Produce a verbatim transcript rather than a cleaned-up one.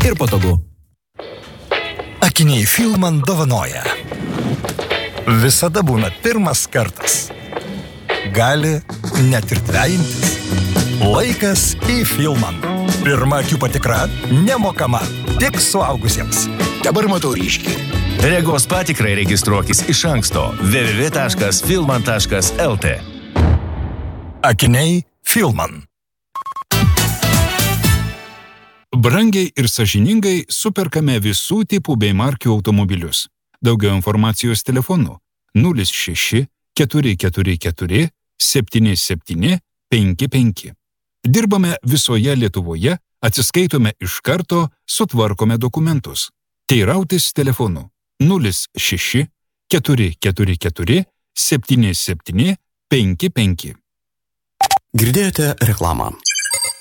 ir patogu. Akiniai Filman dovanoja. Visada būna pirmas kartas. Gali net ir trejintis. Laikas į Filman. Pirma akių patikra nemokama, tik suaugusiems. Dabar matau ryškiai. Regos patikrai registruokis iš anksto w w w taškas filman taškas l t. Akiniai Filman. Brangiai ir sąžiningai superkame visų tipų bei markių automobilius. Daugiau informacijos telefonu nulis šeši keturi keturi keturi septyni septyni penki penki. Dirbame visoje Lietuvoje, atsiskaitome iš karto, sutvarkome dokumentus. Teirautis telefonu nulis šeši keturi keturi keturi septyni septyni penki penki. Girdėjote reklamą.